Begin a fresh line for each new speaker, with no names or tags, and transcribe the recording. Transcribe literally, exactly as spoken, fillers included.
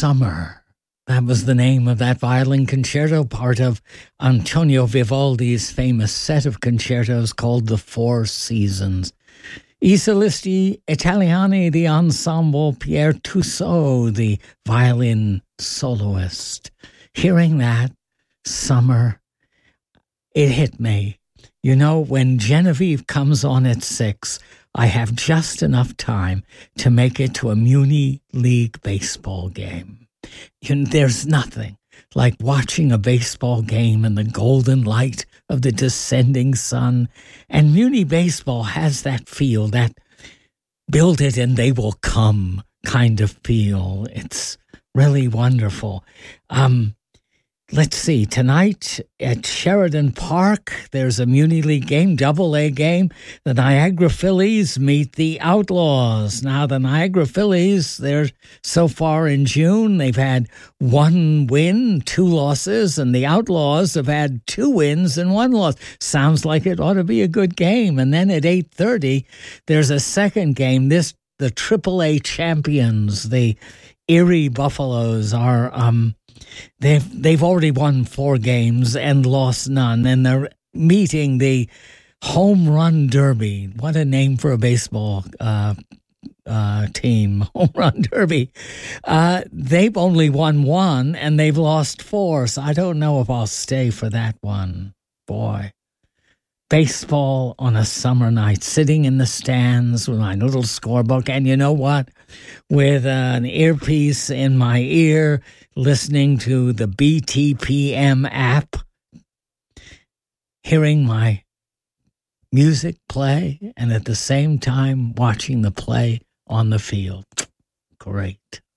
Summer. That was the name of that violin concerto, part of Antonio Vivaldi's famous set of concertos called The Four Seasons. I solisti italiani, the ensemble, Pierre Tussaud, the violin soloist. Hearing that, Summer, it hit me. You know, when Genevieve comes on at six, I have just enough time to make it to a Muni League baseball game. You know, there's nothing like watching a baseball game in the golden light of the descending sun. And Muni baseball has that feel, that build it and they will come kind of feel. It's really wonderful. Um, Let's see, tonight at Sheridan Park, there's a Muni League game, double A game. The Niagara Phillies meet the Outlaws. Now, the Niagara Phillies, they're so far in June, they've had one win, two losses, and the Outlaws have had two wins and one loss. Sounds like it ought to be a good game. And then at eight thirty, there's a second game. This, the triple A champions, the Erie Buffaloes, are... um. They've they've already won four games and lost none, and they're meeting the Home Run Derby. What a name for a baseball uh, uh, team, Home Run Derby. Uh, they've only won one, and they've lost four, so I don't know if I'll stay for that one. Boy. Baseball on a summer night, sitting in the stands with my little scorebook, and you know what? With uh, an earpiece in my ear, listening to the B T P M app, hearing my music play, and at the same time watching the play on the field. Great.